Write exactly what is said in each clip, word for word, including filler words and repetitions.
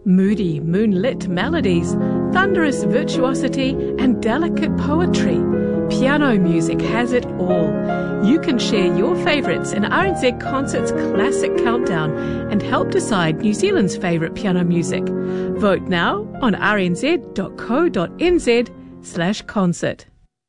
Moody, moonlit melodies, thunderous virtuosity, and delicate poetry. Piano music has it all. You can share your favourites in R N Z Concert's Classic Countdown and help decide New Zealand's favourite piano music. Vote now on rnz.co.nz slash concert.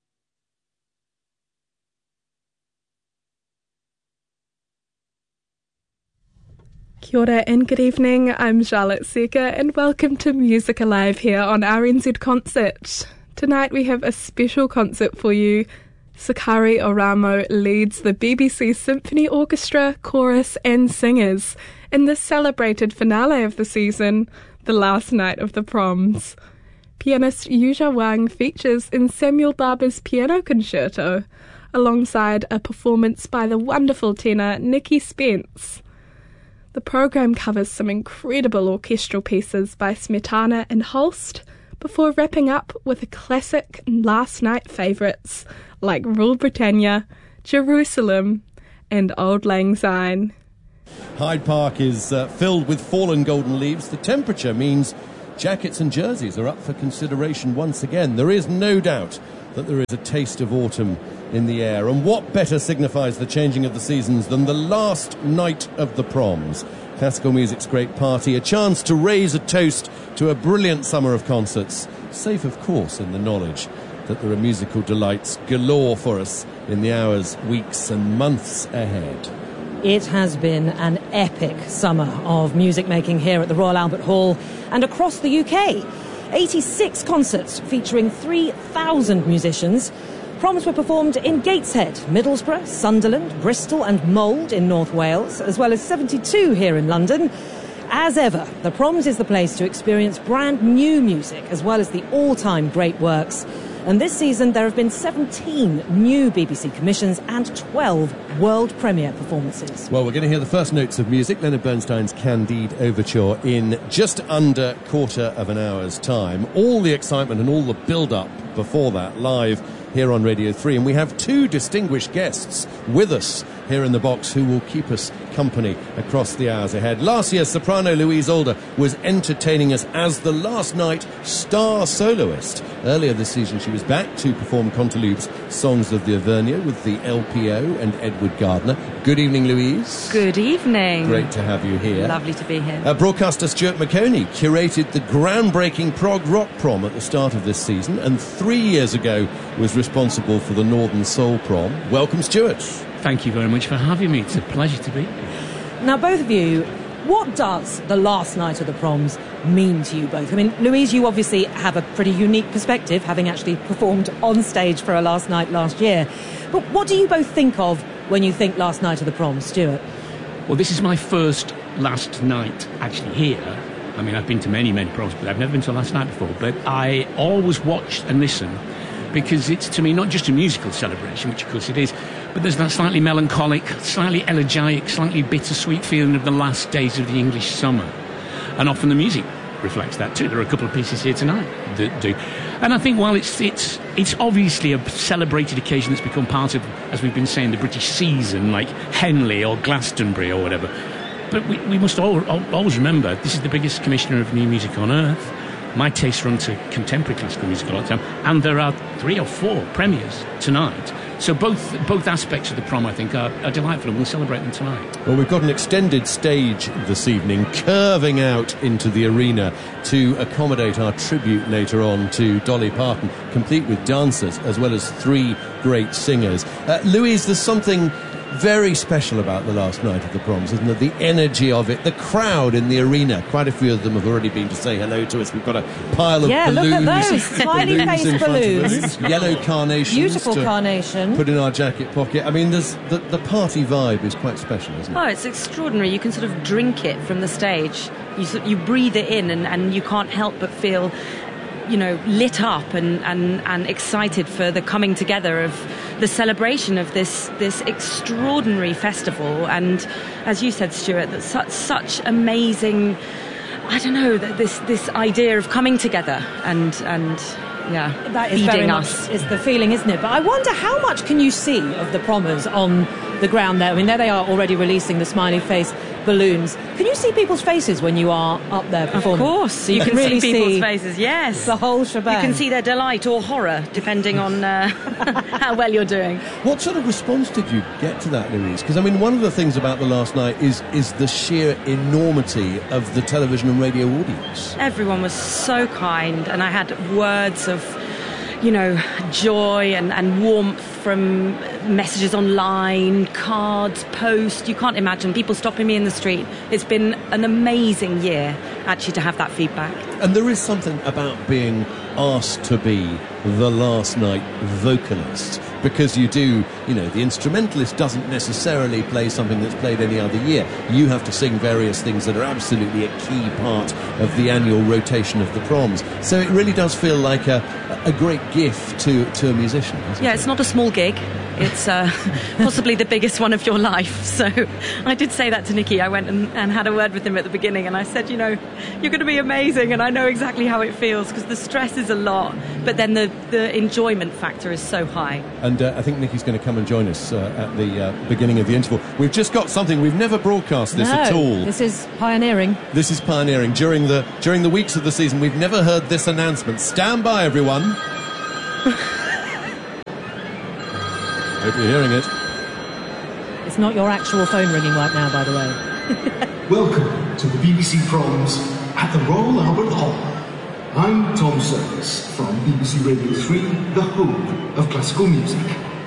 Kia ora and good evening, I'm Charlotte Seeker and welcome to Music Alive here on R N Z Concert. Tonight we have a special concert for you. Sakari Oramo leads the B B C Symphony Orchestra, chorus and singers in the celebrated finale of the season, the last night of the proms. Pianist Yuja Wang features in Samuel Barber's Piano Concerto, alongside a performance by the wonderful tenor Nikki Spence. The programme covers some incredible orchestral pieces by Smetana and Holst, before wrapping up with a classic last night favourites like Rule Britannia, Jerusalem and Auld Lang Syne. Hyde Park is uh, filled with fallen golden leaves. The temperature means jackets and jerseys are up for consideration once again. There is no doubt that there is a taste of autumn in the air. And what better signifies the changing of the seasons than the last night of the proms? Classical music's great party, a chance to raise a toast to a brilliant summer of concerts, safe of course in the knowledge that there are musical delights galore for us in the hours, weeks and months ahead. It has been an epic summer of music making here at the Royal Albert Hall and across the U K. eighty-six concerts featuring three thousand musicians. Proms were performed in Gateshead, Middlesbrough, Sunderland, Bristol and Mold in North Wales, as well as seventy-two here in London. As ever, the Proms is the place to experience brand new music as well as the all-time great works. And this season there have been seventeen new B B C commissions and twelve world premiere performances. Well, we're going to hear the first notes of music, Leonard Bernstein's Candide Overture, in just under quarter of an hour's time. All the excitement and all the build-up before that live here on Radio three, and we have two distinguished guests with us here in the box who will keep us company across the hours ahead. Last year, soprano Louise Alder was entertaining us as the last night star soloist. Earlier this season she was back to perform Canteloup's Songs of the Auvergnat with the L P O and Edward Gardner. Good evening, Louise. Good evening. Great to have you here. Lovely to be here. Uh, broadcaster Stuart McConey curated the groundbreaking prog rock prom at the start of this season, and three years ago was responsible for the Northern Soul prom. Welcome, Stuart. Thank you very much for having me. It's a pleasure to be here. Now, both of you, what does the last night of the Proms mean to you both? I mean, Louise, you obviously have a pretty unique perspective, having actually performed on stage for a last night last year. But what do you both think of when you think last night of the Proms, Stuart? Well, this is my first last night actually here. I mean, I've been to many, many Proms, but I've never been to a last night before. But I always watch and listen because it's, to me, not just a musical celebration, which of course it is, but there's that slightly melancholic, slightly elegiac, slightly bittersweet feeling of the last days of the English summer. And often the music reflects that too. There are a couple of pieces here tonight that do. And I think while it's it's it's obviously a celebrated occasion that's become part of, as we've been saying, the British season, like Henley or Glastonbury or whatever, but we, we must all, all, always remember this is the biggest commissioner of new music on earth. My tastes run to contemporary classical music a lot of the time, and there are three or four premieres tonight. So both both aspects of the prom, I think, are, are delightful, and we'll celebrate them tonight. Well, we've got an extended stage this evening, curving out into the arena to accommodate our tribute later on to Dolly Parton, complete with dancers as well as three great singers. Uh, Louise, there's something very special about the last night of the Proms, isn't it? The energy of it, the crowd in the arena. Quite a few of them have already been to say hello to us. We've got a pile of yeah, balloons. Yeah, look at those smiley face balloons. Yellow carnations. Beautiful carnation. Put in our jacket pocket. I mean, there's the, the party vibe is quite special, isn't it? Oh, it's extraordinary. You can sort of drink it from the stage. You you breathe it in, and, and you can't help but feel, you know, lit up and, and, and excited for the coming together of the celebration of this this extraordinary festival. And as you said, Stuart, that's such such amazing, I don't know, this this idea of coming together and and yeah, that is feeding very us. Much is the feeling, isn't it? But I wonder how much can you see of the Prommers on the ground there. I mean, there they are already releasing the smiley face balloons. Can you see people's faces when you are up there performing? Of course, So you, you can, can really see people's see faces, yes. the whole shebang. You can see their delight or horror, depending on uh, how well you're doing. What sort of response did you get to that, Louise? Because, I mean, one of the things about the last night is, is the sheer enormity of the television and radio audience. Everyone was so kind, and I had words of, you know, joy and, and warmth from messages online, cards, posts. You can't imagine people stopping me in the street. It's been an amazing year, actually, to have that feedback. And there is something about being asked to be the last night vocalist, because you do, you know, the instrumentalist doesn't necessarily play something that's played any other year. You have to sing various things that are absolutely a key part of the annual rotation of the proms. So it really does feel like a, a great gift to, to a musician, doesn't Yeah, it? it's not a small gig. It's uh, possibly the biggest one of your life. So I did say that to Nicky. I went and, and had a word with him at the beginning, and I said, you know, you're going to be amazing, and I know exactly how it feels, because the stress is a lot, but then the, the enjoyment factor is so high. And uh, I think Nicky's going to come and join us uh, at the uh, beginning of the interval. We've just got something. We've never broadcast this no, at all. This is pioneering. This is pioneering. During the during the weeks of the season, we've never heard this announcement. Stand by, everyone. Hope you're hearing it. It's not your actual phone ringing right now, by the way. Welcome to the B B C Proms at the Royal Albert Hall. I'm Tom Service from B B C Radio three, the home of classical music.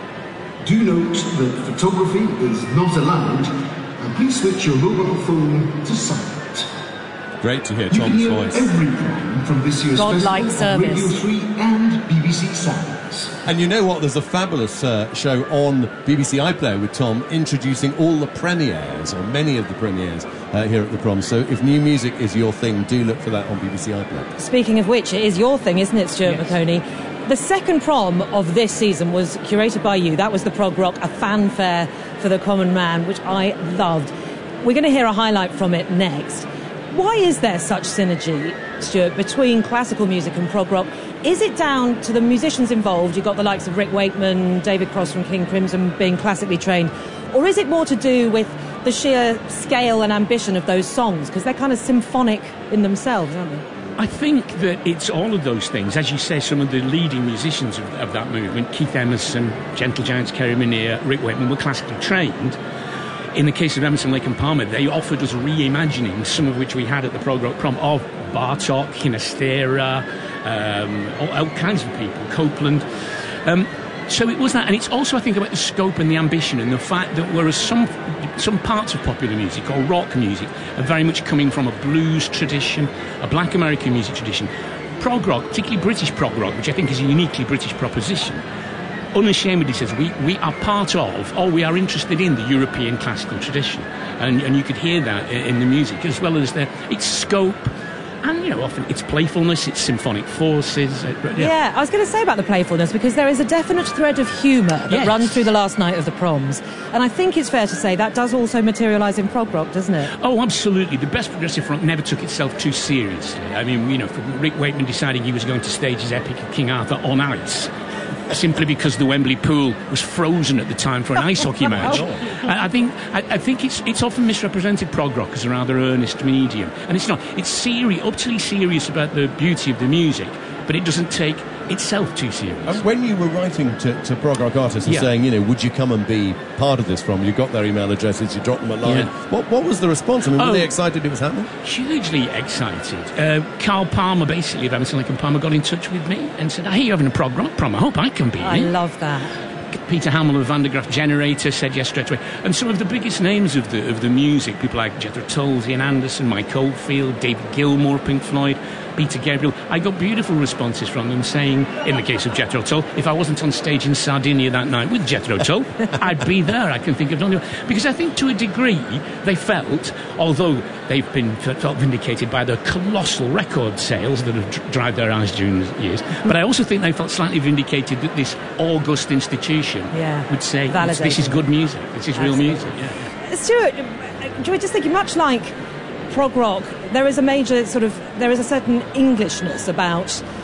Do note that photography is not allowed, and please switch your mobile phone to silent. Great to hear You can Tom's hear voice. every prom from this year's Godlike festival on Radio service. three and B B C Sounds. And you know what? There's a fabulous uh, show on B B C iPlayer with Tom introducing all the premieres, or many of the premieres, uh, here at the Proms. So if new music is your thing, do look for that on B B C iPlayer. Speaking of which, it is your thing, isn't it, Stuart Yes. McConey? The second prom of this season was curated by you. That was the Prog Rock, a fanfare for the common man, which I loved. We're going to hear a highlight from it next. Why is there such synergy, Stuart, between classical music and prog rock? Is it down to the musicians involved? You've got the likes of Rick Wakeman, David Cross from King Crimson being classically trained. Or is it more to do with the sheer scale and ambition of those songs? Because they're kind of symphonic in themselves, aren't they? I think that it's all of those things. As you say, some of the leading musicians of, of that movement, Keith Emerson, Gentle Giants, Kerry Minnear, Rick Wakeman, were classically trained. In the case of Emerson, Lake and Palmer, they offered us reimagining, some of which we had at the Prog Rock Prom, of Bartok, Kinastera, um, all, all kinds of people, Copeland. Um, so it was that, and it's also, I think, about the scope and the ambition and the fact that whereas some some parts of popular music or rock music are very much coming from a blues tradition, a black American music tradition, prog rock, particularly British prog rock, which I think is a uniquely British proposition, unashamedly says we, we are part of, or we are interested in, the European classical tradition. And, and you could hear that in, in the music, as well as the, its scope, and, you know, often its playfulness, its symphonic forces. Uh, yeah. Yeah, I was going to say about the playfulness, because there is a definite thread of humour that Yes. runs through the last night of the proms. And I think it's fair to say that does also materialise in prog rock, doesn't it? Oh, absolutely. The best progressive rock never took itself too seriously. I mean, you know, from Rick Wakeman deciding he was going to stage his epic of King Arthur on ice, simply because the Wembley pool was frozen at the time for an ice hockey match. I, I think I, I think it's it's often misrepresented, prog rock, as a rather earnest medium, and it's not. It's serious, utterly serious about the beauty of the music, but it doesn't take itself too serious. And when you were writing to, to prog rock artists and Yeah. saying, you know, would you come and be part of this from? You got their email addresses, you dropped them a line. Yeah. What, what was the response? I mean, Oh. were they excited it was happening? Hugely excited. Uh, Carl Palmer, basically, of Emerson, Lake and Palmer, got in touch with me and said, "Hey, you're having a prog rock prom. I hope I can be I in." love that. Peter Hamill of Van der Graaf Generator said yes straight away. And some of the biggest names of the of the music, people like Jethro Tull, Ian Anderson, Mike Oldfield, David Gilmour, Pink Floyd, Peter Gabriel. I got beautiful responses from them saying, in the case of Jethro Tull, if I wasn't on stage in Sardinia that night with Jethro Tull, I'd be there. I can think of nothing. Because I think to a degree they felt, although they've been felt vindicated by the colossal record sales that have dr- dried their eyes during the years, but I also think they felt slightly vindicated that this august institution Yeah. would say, this, this is Validated. good music, this is real Absolutely. music. Yeah. Stuart, do you just think, much like prog rock, there is a major sort of, there is a certain Englishness about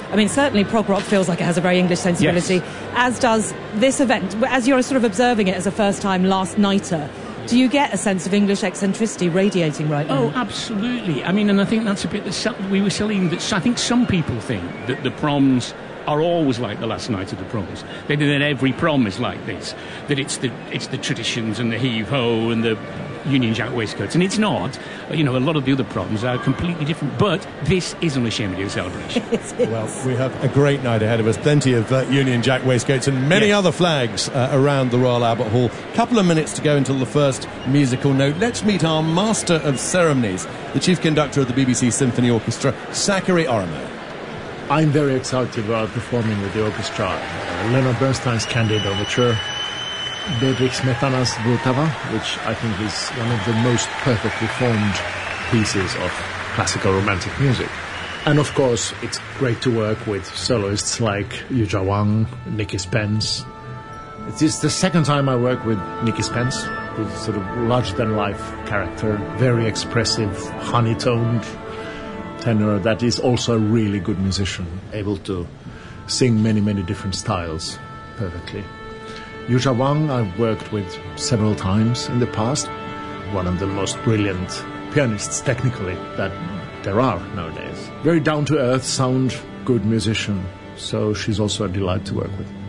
I mean, certainly prog rock feels like it has a very English sensibility, Yes. as does this event. As you're sort of observing it as a first-time last nighter, do you get a sense of English eccentricity radiating right now? Oh, absolutely. I mean, and I think that's a bit that some- we were selling. That I think some people think that the proms are always like the last night of the proms. They think that every prom is like this. That it's the it's the traditions and the heave ho and the Union Jack waistcoats, and it's not. You know, a lot of the other proms are completely different. But this is Unashamedly a celebration. Well, we have a great night ahead of us. Plenty of uh, Union Jack waistcoats and many Yes. other flags uh, around the Royal Albert Hall. Couple of minutes to go until the first musical note. Let's meet our master of ceremonies, the chief conductor of the B B C Symphony Orchestra, Zachary Oromo. I'm very excited about performing with the orchestra. Uh, Leonard Bernstein's Candide Overture, Bedřich Smetana's Vltava, which I think is one of the most perfectly formed pieces of classical romantic music. And of course, it's great to work with soloists like Yuja Wang, Nicky Spence. It is the second time I work with Nicky Spence, who's a sort of larger-than-life character, very expressive, honey-toned tenor that is also a really good musician, able to sing many, many different styles perfectly. Yuja Wang I've worked with several times in the past, one of the most brilliant pianists technically that there are nowadays. Very down-to-earth, sound, good musician, so she's also a delight to work with.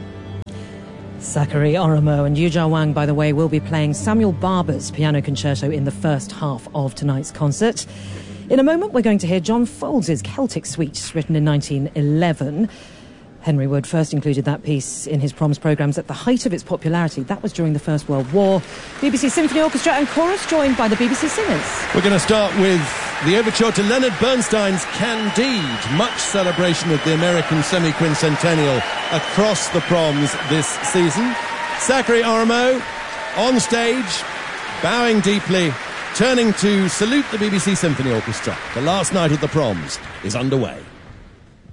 Zachary Oromo and Yuja Wang, by the way, will be playing Samuel Barber's piano concerto in the first half of tonight's concert. In a moment, we're going to hear John Foulds' Celtic Suite, written in nineteen eleven. Henry Wood first included that piece in his proms programmes at the height of its popularity. That was during the First World War. B B C Symphony Orchestra and chorus joined by the B B C Singers. We're going to start with the overture to Leonard Bernstein's Candide. Much celebration of the American semi-quincentennial across the proms this season. Zachary Oromo on stage, bowing deeply, turning to salute the B B C Symphony Orchestra. The last night of the proms is underway.